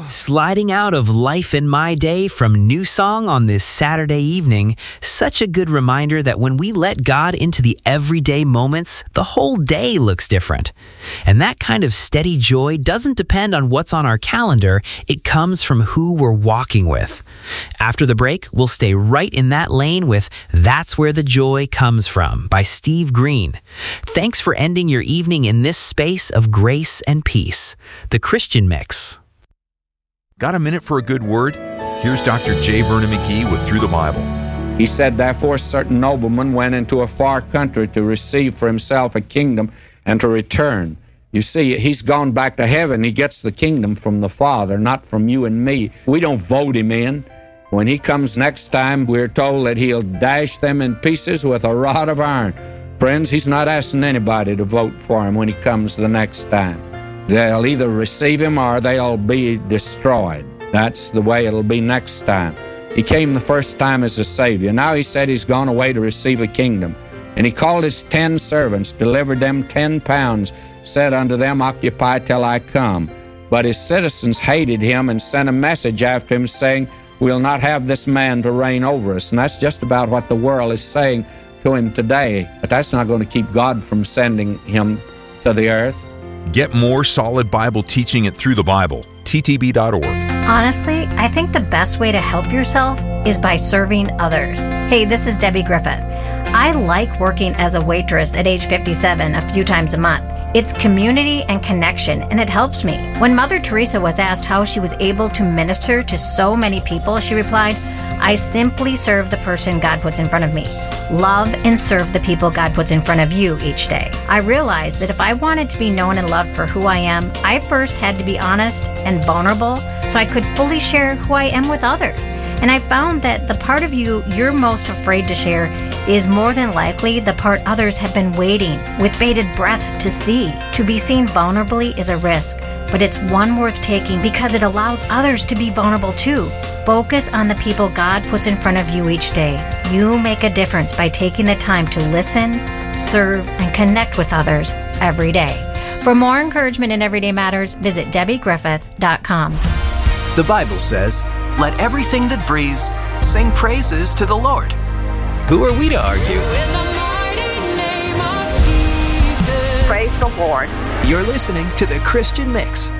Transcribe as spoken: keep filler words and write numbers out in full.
Sliding out of Life in My Day from New Song on this Saturday evening, such a good reminder that when we let God into the everyday moments, the whole day looks different. And that kind of steady joy doesn't depend on what's on our calendar, it comes from who we're walking with. After the break, we'll stay right in that lane with That's Where the Joy Comes From by Steve Green. Thanks for ending your evening in this space of grace and peace. The Christian Mix. Got a minute for a good word? Here's Doctor J. Vernon McGee with Through the Bible. He said, "Therefore certain noblemen went into a far country to receive for himself a kingdom and to return." You see, he's gone back to heaven. He gets the kingdom from the Father, not from you and me. We don't vote him in. When he comes next time, we're told that he'll dash them in pieces with a rod of iron. Friends, he's not asking anybody to vote for him when he comes the next time. They'll either receive him or they'll be destroyed. That's the way it'll be next time. He came the first time as a Savior. Now he said he's gone away to receive a kingdom. And he called his ten servants, delivered them ten pounds, said unto them, "Occupy till I come." But his citizens hated him and sent a message after him saying, "We'll not have this man to reign over us." And that's just about what the world is saying to him today. But that's not going to keep God from sending him to the earth. Get more solid Bible teaching at Through the Bible, T T B dot org. Honestly, I think the best way to help yourself is by serving others. Hey, this is Debbie Griffith. I like working as a waitress at age fifty-seven a few times a month. It's community and connection, and it helps me. When Mother Teresa was asked how she was able to minister to so many people, she replied, "I simply serve the person God puts in front of me. Love and serve the people God puts in front of you each day." I realized that if I wanted to be known and loved for who I am, I first had to be honest and vulnerable so I could fully share who I am with others. And I found that the part of you you're most afraid to share is more than likely the part others have been waiting with bated breath to see. To be seen vulnerably is a risk, but it's one worth taking because it allows others to be vulnerable too. Focus on the people God puts in front of you each day. You make a difference by taking the time to listen, serve, and connect with others every day. For more encouragement in Everyday Matters, visit Debbie Griffith dot com. The Bible says, "Let everything that breathes sing praises to the Lord." Who are we to argue? In the mighty name of Jesus. Praise the Lord. You're listening to The Christian Mix